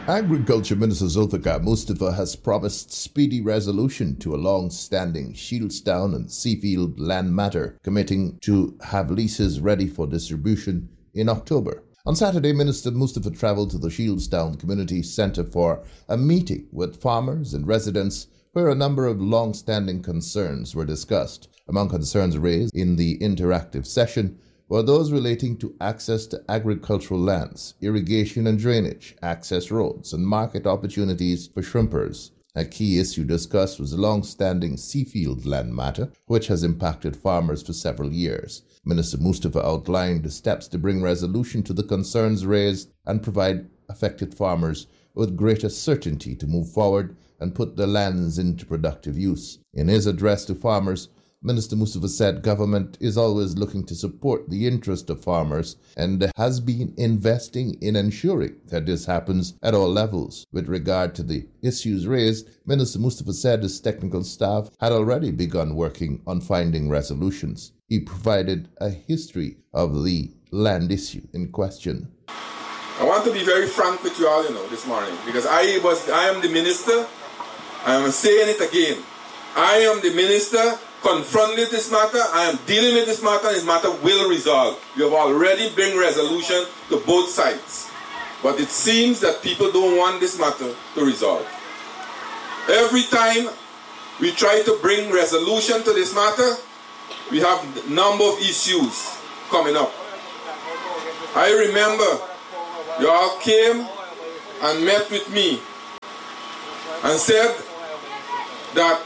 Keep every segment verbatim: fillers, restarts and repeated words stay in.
Agriculture Minister Zulfikar Mustafa has promised speedy resolution to a long-standing Shieldstown and Seafield land matter, committing to have leases ready for distribution in October. On Saturday, Minister Mustafa travelled to the Shieldstown Community Centre for a meeting with farmers and residents where a number of long-standing concerns were discussed. Among concerns raised in the interactive session were those relating to access to agricultural lands, irrigation and drainage, access roads, and market opportunities for shrimpers. A key issue discussed was the long-standing Seafield land matter, which has impacted farmers for several years. Minister Mustafa outlined the steps to bring resolution to the concerns raised and provide affected farmers with greater certainty to move forward and put their lands into productive use. In his address to farmers, Minister Mustafa said government is always looking to support the interest of farmers and has been investing in ensuring that this happens at all levels. With regard to the issues raised, Minister Mustafa said his technical staff had already begun working on finding resolutions. He provided a history of the land issue in question. I want to be very frank with you all, you know, this morning, because I was, I am the minister. I am saying it again. I am the minister confronted this matter. I am dealing with this matter, and this matter will resolve. We have already bring resolution to both sides. But it seems that people don't want this matter to resolve. Every time we try to bring resolution to this matter, we have a number of issues coming up. I remember you all came and met with me and said that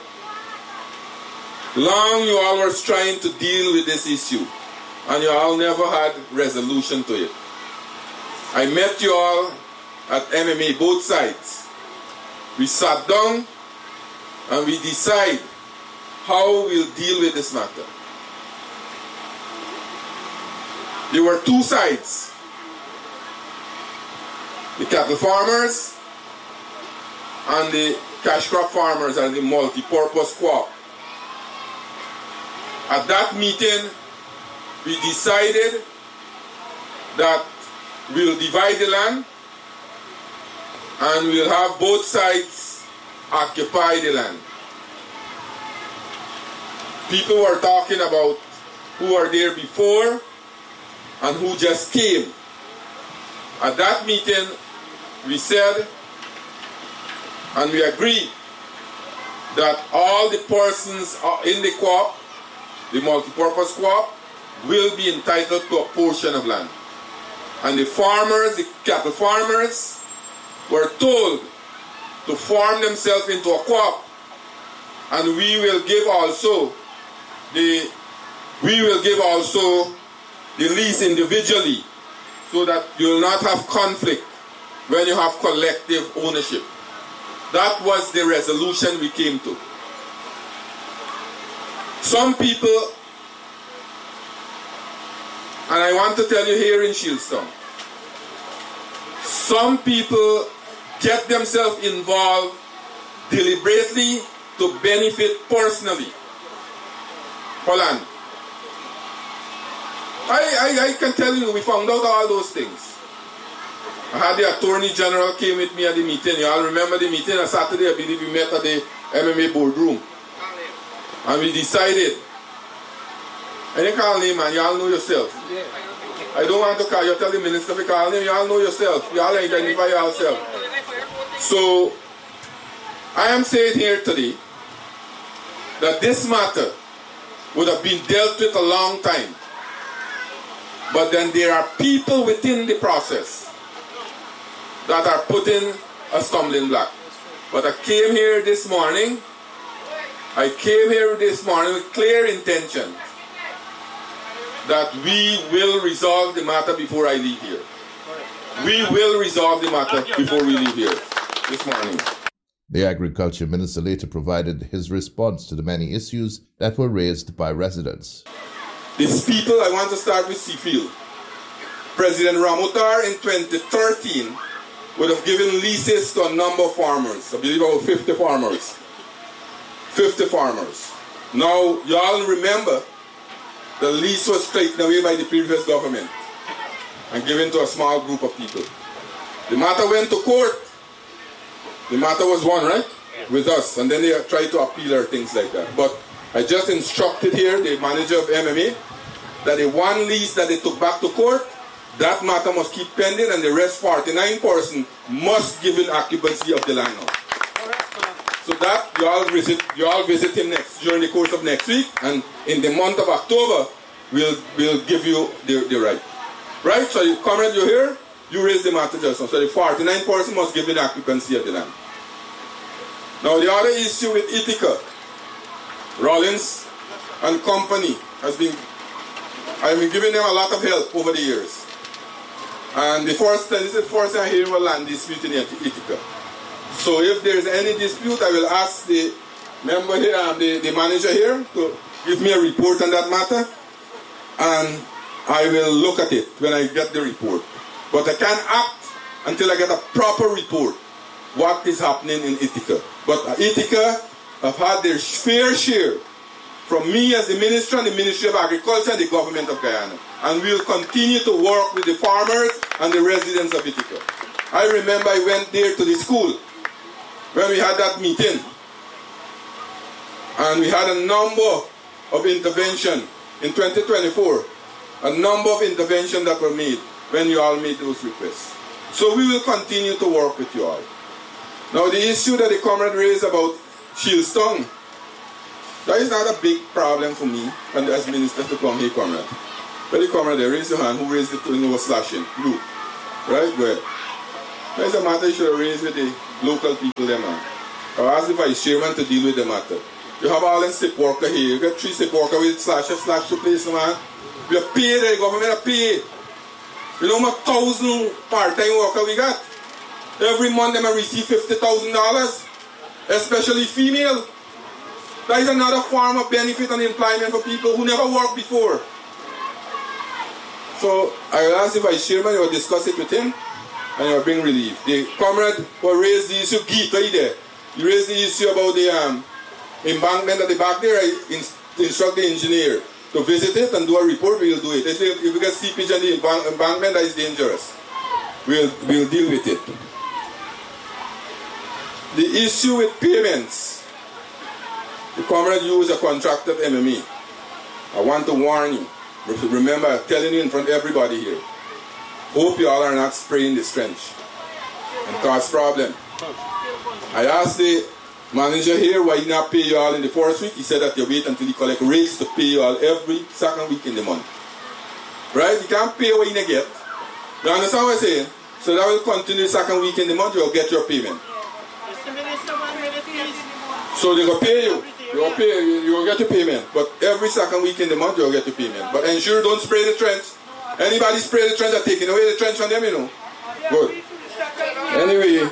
long you all were trying to deal with this issue and you all never had resolution to it. I met you all at M M A, both sides. We sat down and we decided how we'll deal with this matter. There were two sides. The cattle farmers and the cash crop farmers and the multi-purpose co-op. At that meeting, we decided that we'll divide the land and we'll have both sides occupy the land. People were talking about who were there before and who just came. At that meeting, we said and we agreed that all the persons in the co-op, the multi-purpose co-op, will be entitled to a portion of land. And the farmers, the cattle farmers, were told to form themselves into a co-op, and we will give also the we will give also the lease individually, so that you will not have conflict when you have collective ownership. That was the resolution we came to. Some people, and I want to tell you here in Shieldstown, some people get themselves involved deliberately to benefit personally. Hold on. I, I, I can tell you, we found out all those things. I had the Attorney General came with me at the meeting. You all remember the meeting on Saturday? I believe we met at the M M A boardroom. And we decided. I didn't call name, man. You all know yourself. I don't want to call you. Tell the minister to call name. You all know yourself. You all identify yourself. So, I am saying here today that this matter would have been dealt with a long time. But then there are people within the process that are putting a stumbling block. But I came here this morning, I came here this morning with clear intention that we will resolve the matter before I leave here. We will resolve the matter before we leave here this morning. The Agriculture Minister later provided his response to the many issues that were raised by residents. These people, I want to start with Seafield. President Ramotar in twenty thirteen would have given leases to a number of farmers. I believe about fifty farmers. fifty farmers. Now, you all remember the lease was taken away by the previous government and given to a small group of people. The matter went to court, The matter was won, right? With us. And then they tried to appeal or things like that. But I just instructed here the manager of M M A that the one lease that they took back to court, that matter must keep pending, and the rest forty-nine person must give in occupancy of the land now. So that you all visit, you all visit him next during the course of next week, and in the month of October, we'll we'll give you the, the right. Right? So you comrade, you here, you raise the matter just now. So the forty-nine person must give in occupancy of the land. Now the other issue with Ithaca, Rollins and company has been, I've been giving them a lot of help over the years. And the first time, this is the first time I hear a land dispute in Ithaca. So if there is any dispute, I will ask the member here and the, the manager here to give me a report on that matter. And I will look at it when I get the report. But I can't act until I get a proper report what is happening in Ithaca. But Ithaca have had their fair share from me as the minister and the Ministry of Agriculture and the government of Guyana. And we will continue to work with the farmers and the residents of Ithaca. I remember I went there to the school when we had that meeting. And we had a number of intervention in twenty twenty-four. A number of interventions that were made when you all made those requests. So we will continue to work with you all. Now the issue that the comrade raised about Shieldstone, that is not a big problem for me and as minister to come here, comrade. But the comrade there, raise your hand. Who raised it to you slashing? You. Right? Good. That's a matter you should have raised with the local people there, man. I asked the vice chairman to deal with the matter. You have all in SIP worker here. You got three SIP worker with slasher, slash the place, man. We are paid, the government are paid. You know how much thousand part-time worker we got? Every month they receive fifty thousand dollars, especially female. That is another form of benefit and employment for people who never worked before. So I will ask the vice chairman, you will discuss it with him, and you will bring relief. The comrade will raise the issue, Geet, right there. You raise the issue about the um, embankment at the back there. I instruct the engineer to visit it and do a report. We will do it. If we get seepage on the embankment, that is dangerous. We'll, we'll deal with it. The issue with payments. The comrade used a contracted M M E. I want to warn you. Remember, I'm telling you in front of everybody here. Hope you all are not spraying this trench and cause problem. I asked the manager here why he not pay you all in the first week. He said that you wait until he collect rates to pay you all every second week in the month. Right? You can't pay what you not get. You understand what I'm saying? So that will continue the second week in the month, you will get your payment. So they will pay you. You will pay you, you will get your payment. But every second week in the month you will get your payment. But ensure don't spray the trench. Anybody spray the trench are taking away the trench from them, you know. Good. Anyway.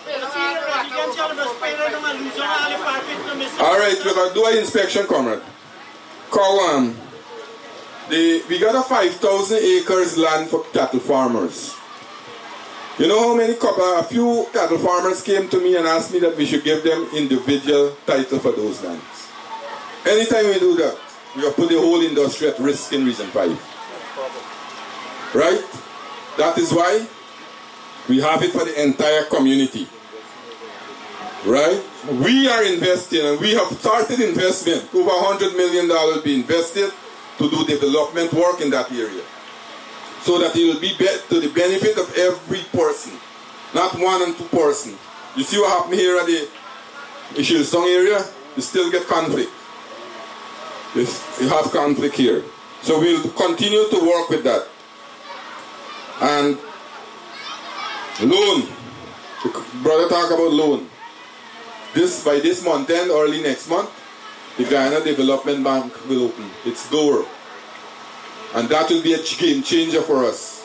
Alright, we're going to do an inspection, comrade. Cowan. The, we got a five thousand acres land for cattle farmers. You know how many couple, a few cattle farmers came to me and asked me that we should give them individual title for those lands. Anytime we do that, we will put the whole industry at risk in Region five. Right? That is why we have it for the entire community. Right? We are investing, and we have started investment. Over one hundred million dollars will be invested to do development work in that area. So that it will be, be to the benefit of every person, not one and two person. You see what happened here at the Shieldstone area? You still get conflict. You have conflict here. So we'll continue to work with that. And loan. The brother talk about loan. This by this month end, early next month, the Guyana Development Bank will open its door. And that will be a game changer for us.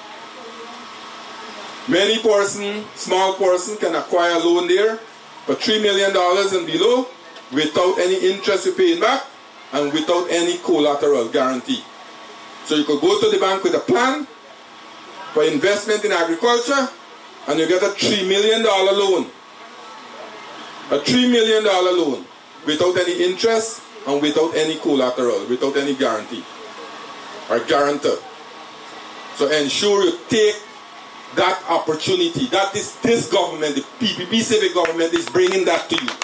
Many person, small person can acquire a loan there for three million dollars and below without any interest you're paying back and without any collateral guarantee. So you could go to the bank with a plan for investment in agriculture and you get a three million dollars loan. A three million dollars loan without any interest and without any collateral, without any guarantee or guarantor. So ensure you take that opportunity. That is this government, the P P P civic government, is bringing that to you.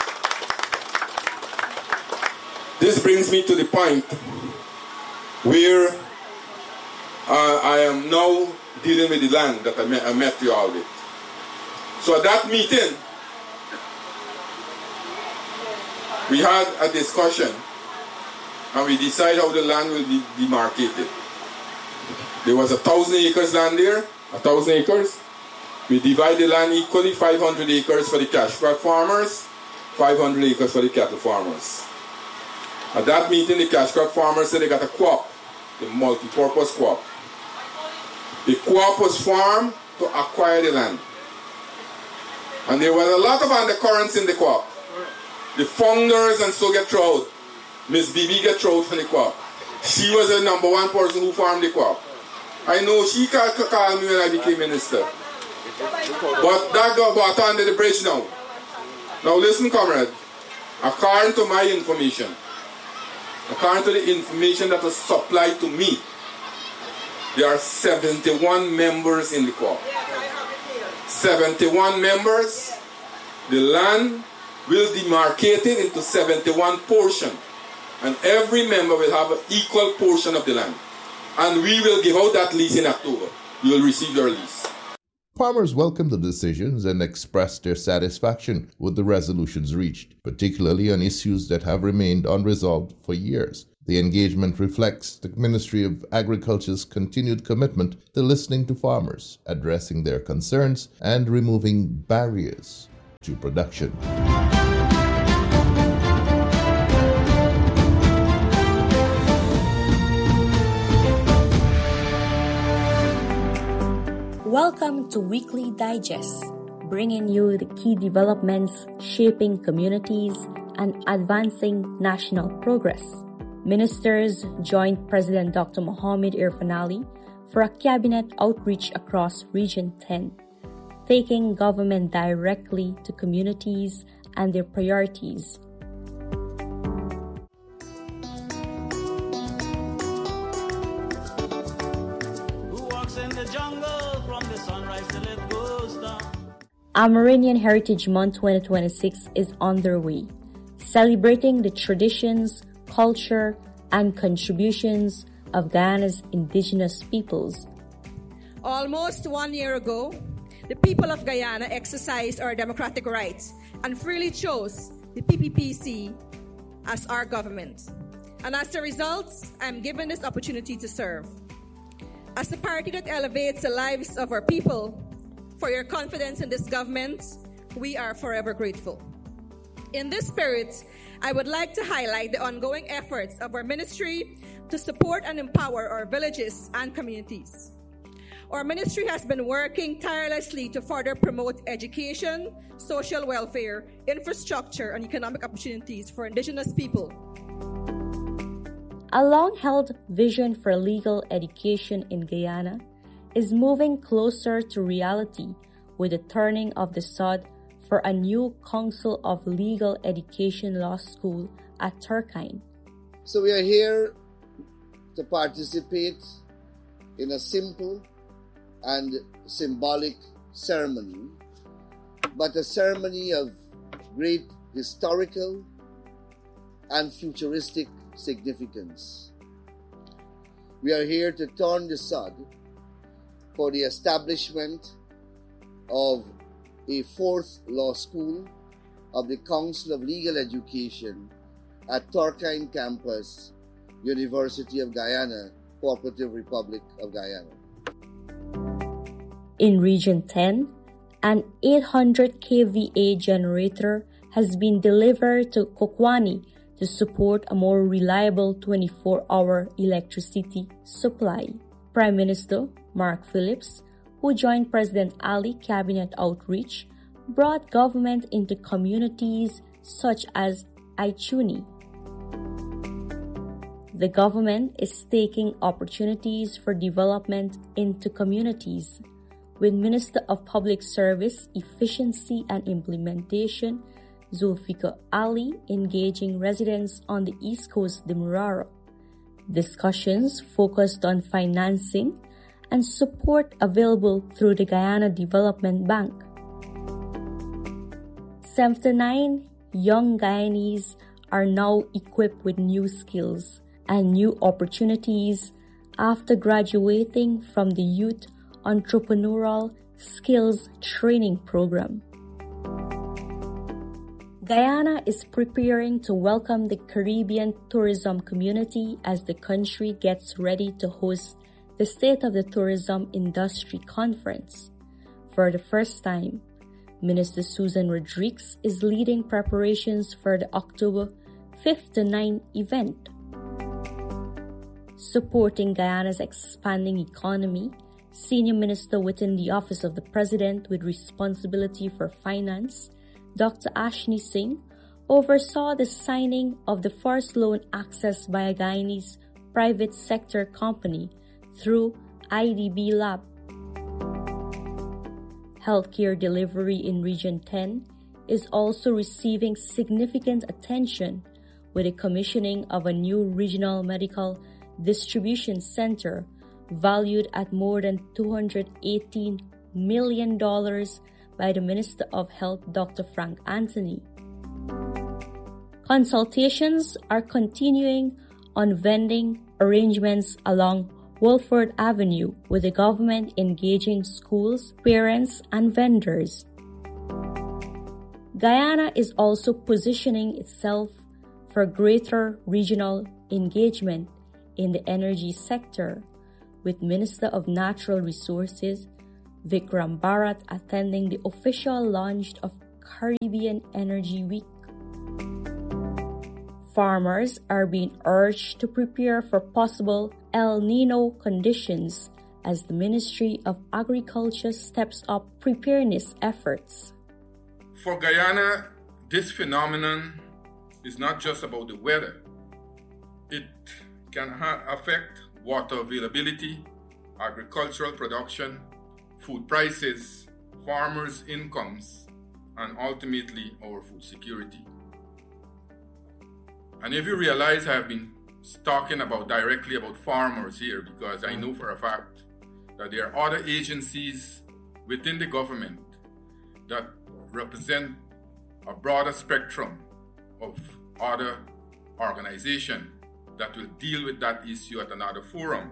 This brings me to the point where uh, I am now dealing with the land that I met, I met you all with. So at that meeting, we had a discussion and we decided how the land will be demarcated. There was a thousand acres land there, a thousand acres. We divide the land equally, five hundred acres for the cash crop farmers, five hundred acres for the cattle farmers. At that meeting, the cash crop farmers said they got a co-op, a multi-purpose co-op. The co-op was formed to acquire the land. And there was a lot of undercurrents in the co-op. The founders and so get thrown. Miss Bibi get thrown from the co-op. She was the number one person who formed the co-op. I know she called call me when I became minister. But that got brought under the bridge now. Now listen, comrade. According to my information, according to the information that was supplied to me, there are seventy-one members in the co-op. seventy-one members. The land will demarcate it into seventy-one portions. And every member will have an equal portion of the land. And we will give out that lease in October. You will receive your lease. Farmers welcomed the decisions and expressed their satisfaction with the resolutions reached, particularly on issues that have remained unresolved for years. The engagement reflects the Ministry of Agriculture's continued commitment to listening to farmers, addressing their concerns, and removing barriers to production. Welcome to Weekly Digest, bringing you the key developments shaping communities and advancing national progress. Ministers joined President Doctor Mohamed Irfaan Ali for a cabinet outreach across Region ten, taking government directly to communities and their priorities. Amerindian Heritage Month twenty twenty-six is underway, celebrating the traditions, culture, and contributions of Guyana's indigenous peoples. Almost one year ago, the people of Guyana exercised our democratic rights and freely chose the P P P C as our government. And as a result, I'm given this opportunity to serve. As a party that elevates the lives of our people, for your confidence in this government, we are forever grateful. In this spirit, I would like to highlight the ongoing efforts of our ministry to support and empower our villages and communities. Our ministry has been working tirelessly to further promote education, social welfare, infrastructure, and economic opportunities for indigenous people. A long-held vision for legal education in Guyana is moving closer to reality with the turning of the sod for a new Council of Legal Education Law School at Turkine. So we are here to participate in a simple and symbolic ceremony, but a ceremony of great historical and futuristic significance. We are here to turn the sod for the establishment of a fourth law school of the Council of Legal Education at Turkine Campus, University of Guyana, Cooperative Republic of Guyana. In Region ten, an eight hundred kilowatt generator has been delivered to Kokwani to support a more reliable twenty-four hour electricity supply. Prime Minister Mark Phillips, who joined President Ali Cabinet Outreach, brought government into communities such as Aichuni. The government is taking opportunities for development into communities, with Minister of Public Service, Efficiency and Implementation, Zulfikar Ali, engaging residents on the East Coast Demerara. Discussions focused on financing and support available through the Guyana Development Bank. seventy-nine young Guyanese are now equipped with new skills and new opportunities after graduating from the Youth Entrepreneurial Skills Training Program. Guyana is preparing to welcome the Caribbean tourism community as the country gets ready to host the State of the Tourism Industry Conference. For the first time, Minister Susan Rodriguez is leading preparations for the October fifth to ninth event. Supporting Guyana's expanding economy, Senior Minister within the Office of the President with responsibility for finance, Doctor Ashni Singh, oversaw the signing of the first loan accessed by a Guyanese private sector company through I D B Lab. Healthcare delivery in Region ten is also receiving significant attention with the commissioning of a new regional medical distribution center valued at more than two hundred eighteen million dollars by the Minister of Health, Doctor Frank Anthony. Consultations are continuing on vending arrangements along Wolford Avenue, with the government engaging schools, parents, and vendors. Guyana is also positioning itself for greater regional engagement in the energy sector, with Minister of Natural Resources Vikram Bharat attending the official launch of Caribbean Energy Week. Farmers are being urged to prepare for possible El Nino conditions as the Ministry of Agriculture steps up preparedness efforts. For Guyana, this phenomenon is not just about the weather. It can ha- affect water availability, agricultural production, food prices, farmers' incomes, and ultimately our food security. And if you realize I have been talking about directly about farmers here, because I know for a fact that there are other agencies within the government that represent a broader spectrum of other organizations that will deal with that issue at another forum.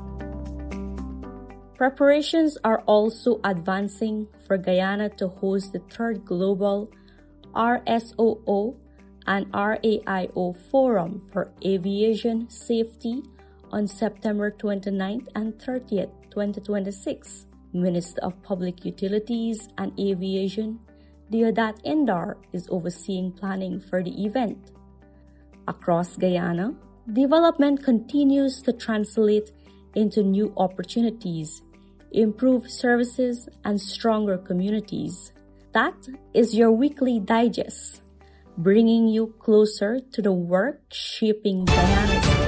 Preparations are also advancing for Guyana to host the third Global R S O O and R A I O Forum for Aviation Safety on September twenty-ninth and thirtieth, twenty twenty-six. Minister of Public Utilities and Aviation, Deodat Indar, is overseeing planning for the event. Across Guyana, development continues to translate into new opportunities, improved services, and stronger communities. That is your weekly digest, bringing you closer to the work shaping Guyana.